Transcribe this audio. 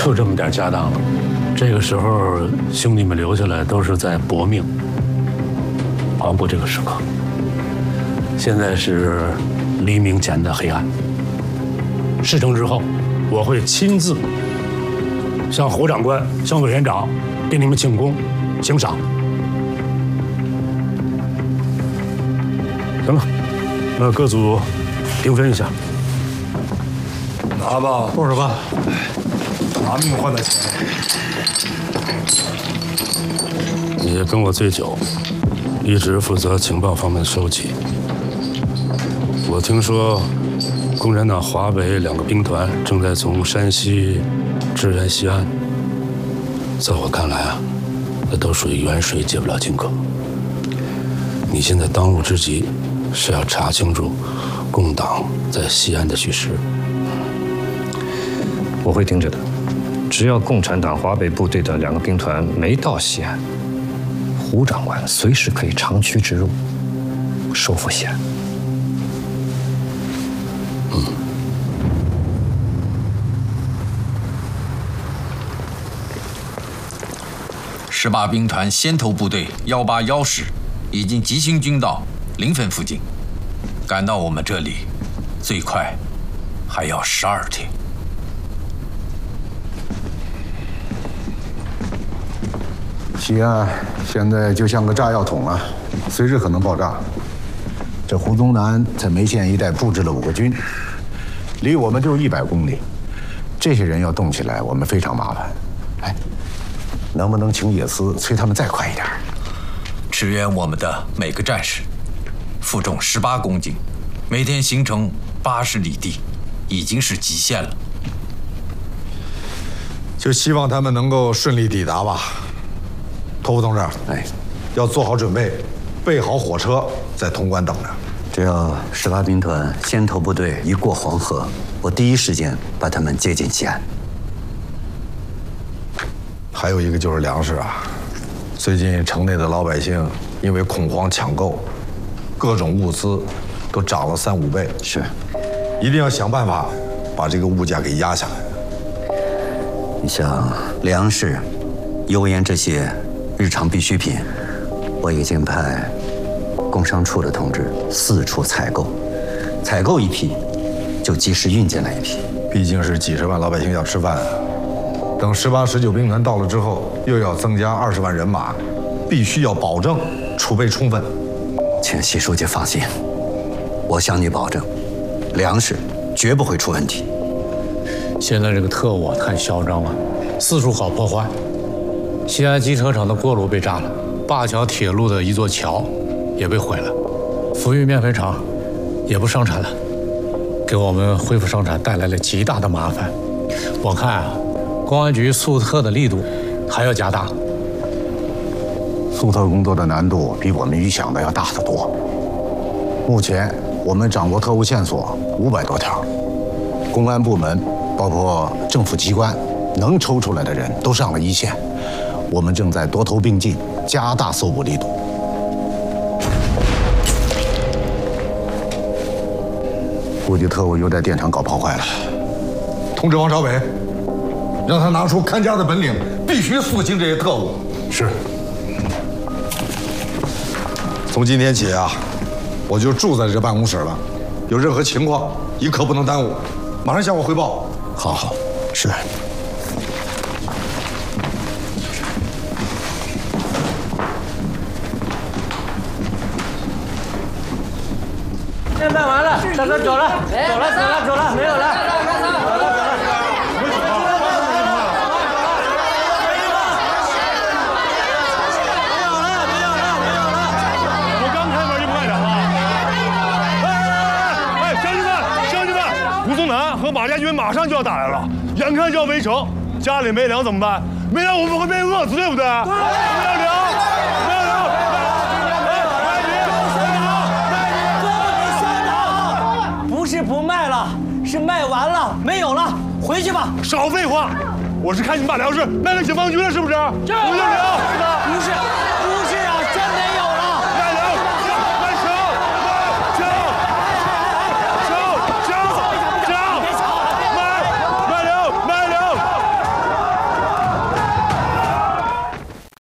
就这么点家当了。这个时候，兄弟们留下来都是在搏命，熬过这个时刻。现在是黎明前的黑暗。事成之后，我会亲自向侯长官、向委员长给你们请功、请赏。行了，那各组平分一下。 拿吧， 动手吧。 拿命换的钱。 你跟我最久，一直负责情报方面的收集。我听说，共产党华北2个兵团正在从山西支援西安。在我看来啊，那都属于远水解不了近渴。你现在当务之急是要查清楚共党在西安的虚实。 我会盯着的。只要共产党华北部队的2个兵团没到西安，胡长官随时可以长驱直入，收复西安。 18兵团先头部队181师已经急行军到临汾附近，赶到我们这里，最快还要12天。 西安现在就像个炸药桶啊，随时可能爆炸。这胡宗南在眉县一带布置了5个军，离我们就100公里。这些人要动起来，我们非常麻烦。哎，能不能请野司催他们再快一点？ 驰援我们的每个战士，负重18公斤，每天行程80里地，已经是极限了。 就希望他们能够顺利抵达吧。托付同志， 哎， 要做好准备，备好火车，在潼关等着。 只要18兵团先头部队一过黄河，我第一时间把他们接进西安。 还有一个就是粮食啊，最近城内的老百姓因为恐慌抢购，各种物资都涨了3、5倍。 是， 一定要想办法把这个物价给压下来。 你像粮食、油盐这些日常必需品，我已经派工商处的同志4处采购，采购一批就及时运进来一批。 毕竟是几十万老百姓要吃饭，等18、19兵团到了之后，又要增加20万人马，必须要保证储备充分。 请习书记放心，我向你保证，粮食绝不会出问题。 现在这个特务太嚣张了，四处搞破坏。西安机车厂的锅炉被炸了，灞桥铁路的一座桥也被毁了，福裕面粉厂也不生产了，给我们恢复生产带来了极大的麻烦。我看啊，公安局肃特的力度还要加大。 肃特工作的难度比我们预想的要大得多。目前我们掌握特务线索500多条，公安部门包括政府机关能抽出来的人都上了一线。我们正在多头并进，加大搜捕力度。估计特务又在电厂搞破坏了。 通知王朝伟，让他拿出看家的本领，必须肃清这些特务。 是。 从今天起啊，我就住在这办公室了，有任何情况一刻不能耽误，马上向我汇报。 好，是。 现在完了，大哥走了，没有了。 我刚开门就不干啥了。哎，乡亲们，胡宗南和马家军马上就要打来了，眼看就要围城，家里没粮怎么办？没粮我们会被饿死，对不对？我们要粮。 不是不卖了，是卖完了，没有了，回去吧。 少废话，我是看你们把粮食卖给解放军了，是不是？我们要粮，是吧？ 不是。